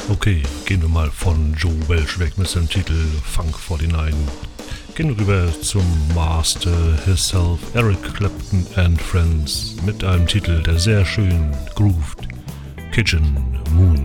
Okay, gehen wir mal von Joe Welch weg mit seinem Titel Funk 49. Gehen rüber zum Master himself, Eric Clapton and Friends, mit einem Titel, der sehr schön grooved, Kitchen Moon.